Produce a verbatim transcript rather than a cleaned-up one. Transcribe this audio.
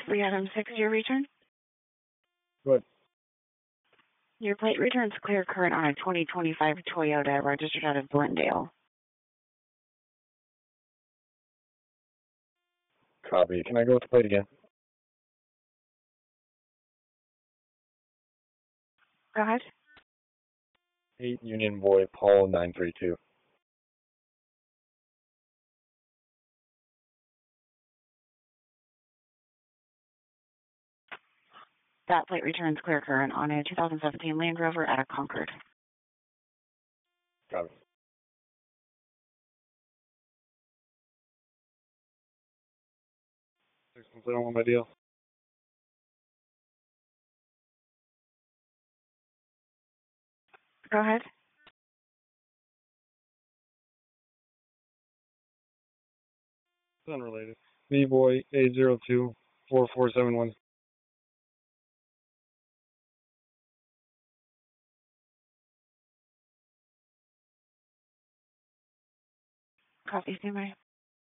We had him six year return. Good. Your plate returns clear current on a twenty twenty-five Toyota registered out of Glendale. Copy. Can I go with the plate again? Go ahead. eight Union Boy, Paul nine three two. That plate returns clear current on a two thousand seventeen Land Rover at a Concord. Copy. Six complete on my deal. Go ahead. It's unrelated. V Boy eight zero two four four seven one. Copy, Stingray.